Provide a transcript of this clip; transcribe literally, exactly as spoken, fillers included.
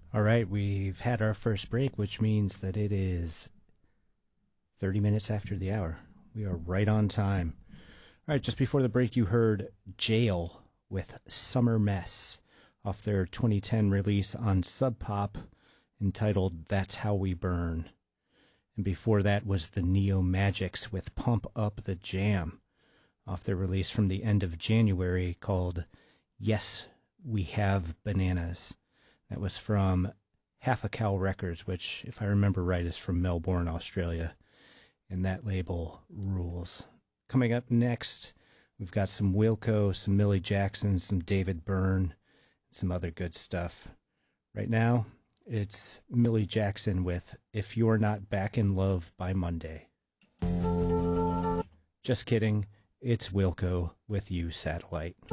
All right, we've had our first break, which means that it is thirty minutes after the hour. We are right on time. All right, just before the break, you heard Jail with Summer Mess off their twenty ten release on Sub Pop entitled That's How We Burn. And before that was the Neo Magics with Pump Up the Jam off their release from the end of January called Yes, We Have Bananas. That was from Half a Cow Records, which, if I remember right, is from Melbourne, Australia. And that label rules. Coming up next, we've got some Wilco, some Millie Jackson, some David Byrne, some other good stuff. Right now, it's Millie Jackson with If You're Not Back in Love by Monday. Just kidding. It's Wilco with You Satellite.